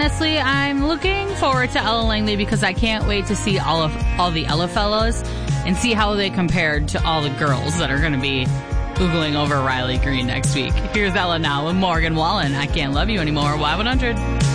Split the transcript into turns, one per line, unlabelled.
honestly, I'm looking forward to Ella Langley because I can't wait to see all the Ella fellows and see how they compared to all the girls that are going to be oogling over Riley Green next week. Here's Ella now with Morgan Wallen. I Can't Love You Anymore, Y100.